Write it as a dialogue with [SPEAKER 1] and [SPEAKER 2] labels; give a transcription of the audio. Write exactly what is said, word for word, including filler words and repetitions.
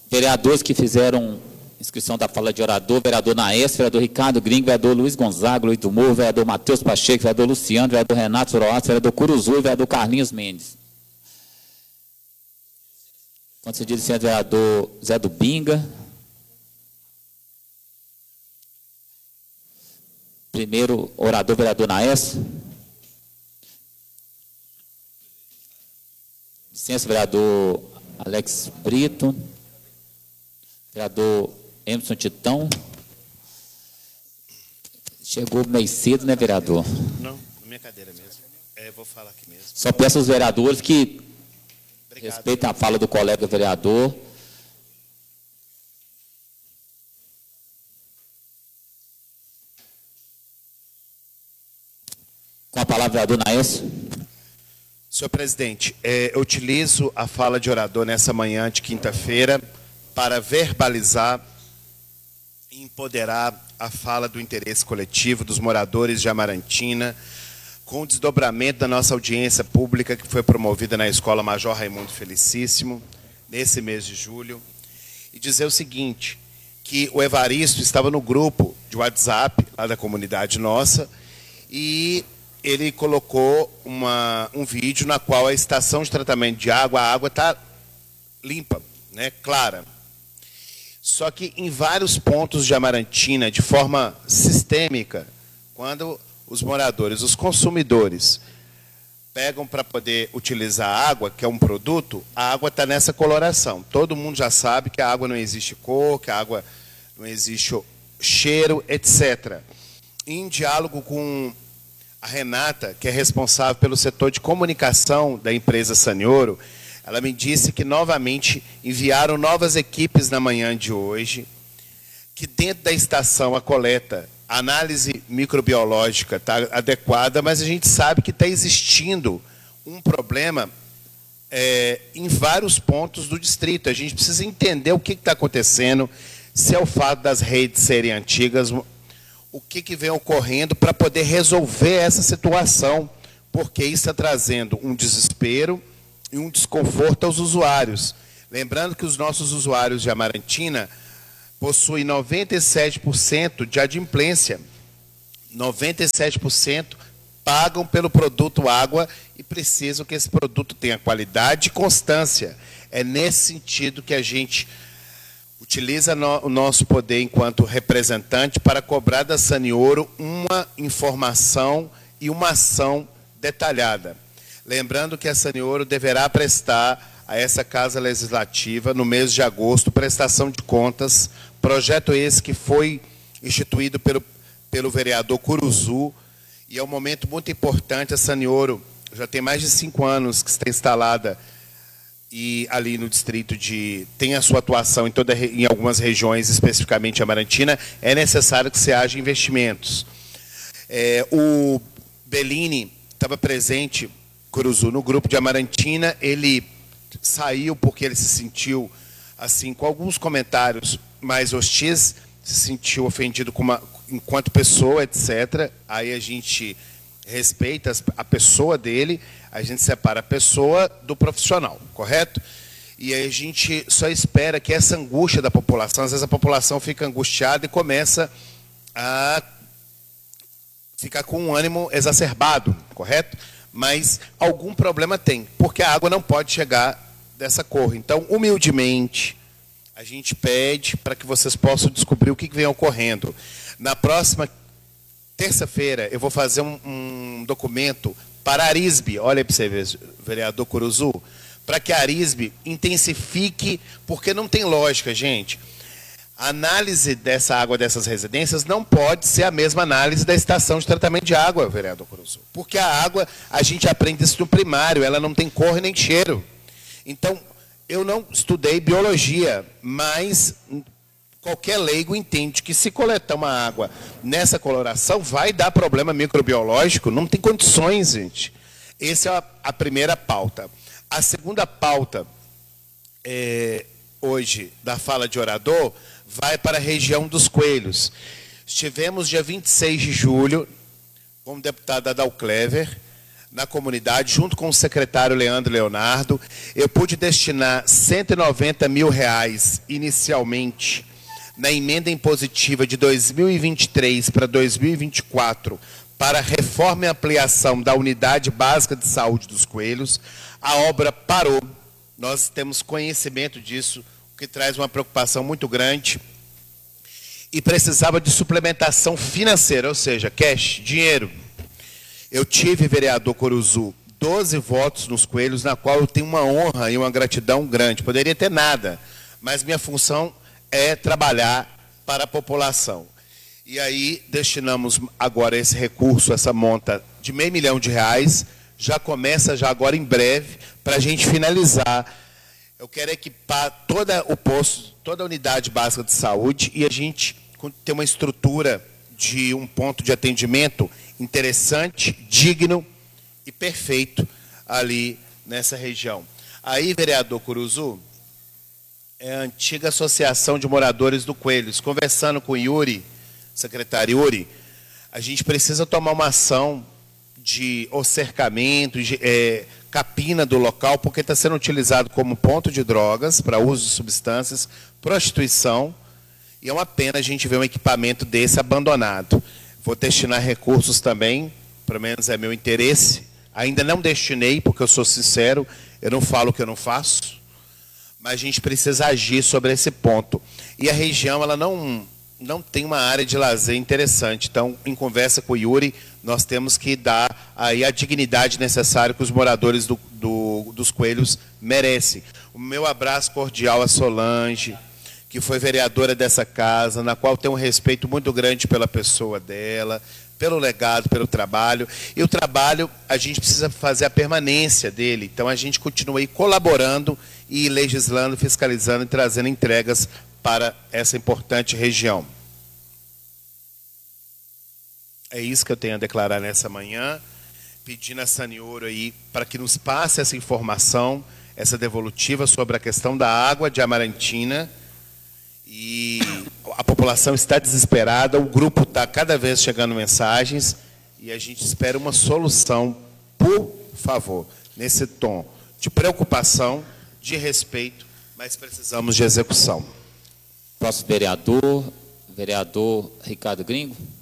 [SPEAKER 1] Vereadores que fizeram inscrição da fala de orador: vereador Naes, vereador Ricardo Gringo, vereador Luiz Gonzaga, Luiz do Morro, vereador Matheus Pacheco, vereador Luciano, vereador Renato Soroato, vereador Curuzu e vereador Carlinhos Mendes. Concedido licença, vereador Zé do Binga. Primeiro orador, vereador Naes. Licença, vereador Alex Brito. Vereador Emerson Titão. Chegou meio cedo, né, vereador?
[SPEAKER 2] Não, na minha cadeira mesmo. É, vou falar aqui mesmo.
[SPEAKER 1] Só peço aos vereadores que
[SPEAKER 2] Obrigado.
[SPEAKER 1] respeitem a fala do colega vereador. Com a palavra, vereador Naes.
[SPEAKER 2] Senhor presidente, é, eu utilizo a fala de orador nessa manhã de quinta-feira para verbalizar e empoderar a fala do interesse coletivo dos moradores de Amarantina, com o desdobramento da nossa audiência pública que foi promovida na Escola Major Raimundo Felicíssimo, nesse mês de julho, e dizer o seguinte, que o Evaristo estava no grupo de WhatsApp, lá da comunidade nossa, e ele colocou uma, um vídeo na qual a estação de tratamento de água, a água está limpa, né, clara. Só que em vários pontos de Amarantina, de forma sistêmica, quando os moradores, os consumidores, pegam para poder utilizar a água, que é um produto, a água está nessa coloração. Todo mundo já sabe que a água não existe cor, que a água não existe cheiro, etcétera. Em diálogo com a Renata, que é responsável pelo setor de comunicação da empresa Sanioro, ela me disse que novamente enviaram novas equipes na manhã de hoje, que dentro da estação a coleta, a análise microbiológica está adequada, mas a gente sabe que está existindo um problema é, em vários pontos do distrito. A gente precisa entender o que está acontecendo, se é o fato das redes serem antigas, o que, que vem ocorrendo para poder resolver essa situação, porque isso está trazendo um desespero e um desconforto aos usuários. Lembrando que os nossos usuários de Amarantina possuem noventa e sete por cento de adimplência. noventa e sete por cento pagam pelo produto água e precisam que esse produto tenha qualidade e constância. É nesse sentido que a gente utiliza no, o nosso poder enquanto representante para cobrar da Sanioro uma informação e uma ação detalhada. Lembrando que a Sanioro deverá prestar a essa Casa Legislativa, no mês de agosto, prestação de contas, projeto esse que foi instituído pelo, pelo vereador Curuzu, e é um momento muito importante. A Sanioro já tem mais de cinco anos que está instalada e ali no distrito de tem a sua atuação em, toda, em algumas regiões, especificamente Amarantina. É necessário que se haja investimentos. É, o Bellini estava presente, Curuzu, no grupo de Amarantina. Ele saiu porque ele se sentiu assim, com alguns comentários mais hostis, se sentiu ofendido com uma, enquanto pessoa, etcétera. Aí a gente respeita a pessoa dele, a gente separa a pessoa do profissional, correto? E aí a gente só espera que essa angústia da população, às vezes a população fica angustiada e começa a ficar com um ânimo exacerbado, correto? Mas algum problema tem, porque a água não pode chegar dessa cor. Então, humildemente, a gente pede para que vocês possam descobrir o que vem ocorrendo. Na próxima terça-feira, eu vou fazer um, um documento para a Arisbe, olha para você ver, vereador Curuzu, para que a Arisbe intensifique, porque não tem lógica, gente. A análise dessa água dessas residências não pode ser a mesma análise da estação de tratamento de água, vereador Curuzu. Porque a água, a gente aprende isso no primário, ela não tem cor nem cheiro. Então, eu não estudei biologia, mas qualquer leigo entende que se coletar uma água nessa coloração vai dar problema microbiológico, não tem condições, gente. Essa é a, a primeira pauta. A segunda pauta, é, hoje, da fala de orador, vai para a região dos Coelhos. Estivemos dia vinte e seis de julho com o deputado Adal Clever, na comunidade, junto com o secretário Leandro Leonardo. Eu pude destinar cento e noventa mil reais inicialmente na emenda impositiva de dois mil e vinte e três para dois mil e vinte e quatro para a reforma e ampliação da Unidade Básica de Saúde dos Coelhos. A obra parou, nós temos conhecimento disso, o que traz uma preocupação muito grande, e precisava de suplementação financeira, ou seja, cash, dinheiro. Eu tive, vereador Coruzu, doze votos nos Coelhos, na qual eu tenho uma honra e uma gratidão grande. Poderia ter nada, mas minha função é trabalhar para a população. E aí destinamos agora esse recurso, essa monta de meio milhão de reais, já começa já agora em breve, para a gente finalizar. Eu quero equipar toda o posto, toda a unidade básica de saúde e a gente ter uma estrutura de um ponto de atendimento interessante, digno e perfeito ali nessa região. Aí, vereador Coruzu, é a antiga Associação de Moradores do Coelhos. Conversando com o Yuri, secretário Yuri, a gente precisa tomar uma ação de o cercamento, de, é, capina do local, porque está sendo utilizado como ponto de drogas, para uso de substâncias, prostituição, e é uma pena a gente ver um equipamento desse abandonado. Vou destinar recursos também, pelo menos é meu interesse. Ainda não destinei, porque eu sou sincero, eu não falo o que eu não faço, mas a gente precisa agir sobre esse ponto. E a região, ela não, não tem uma área de lazer interessante. Então, em conversa com o Yuri, nós temos que dar aí a dignidade necessária que os moradores do, do, dos Coelhos merecem. O meu abraço cordial a Solange, que foi vereadora dessa casa, na qual tenho um respeito muito grande pela pessoa dela, pelo legado, pelo trabalho. E o trabalho, a gente precisa fazer a permanência dele. Então, a gente continua aí colaborando e legislando, fiscalizando e trazendo entregas para essa importante região. É isso que eu tenho a declarar nessa manhã, pedindo a Sanioro aí para que nos passe essa informação, essa devolutiva sobre a questão da água de Amarantina. E a população está desesperada, o grupo está cada vez chegando mensagens e a gente espera uma solução, por favor, nesse tom de preocupação, de respeito, mas precisamos de execução.
[SPEAKER 1] Próximo vereador, vereador Ricardo Gringo.